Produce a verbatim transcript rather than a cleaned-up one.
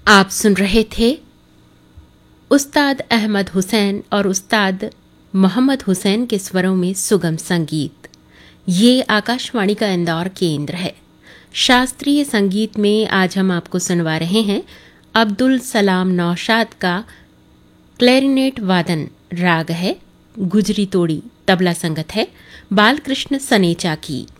आप सुन रहे थे उस्ताद अहमद हुसैन और उस्ताद मोहम्मद हुसैन के स्वरों में सुगम संगीत। ये आकाशवाणी का इंदौर केंद्र है। शास्त्रीय संगीत में आज हम आपको सुनवा रहे हैं अब्दुल सलाम नौशाद का क्लैरिनेट वादन। राग है गुजरी तोड़ी, तबला संगत है बालकृष्ण सनेचा की।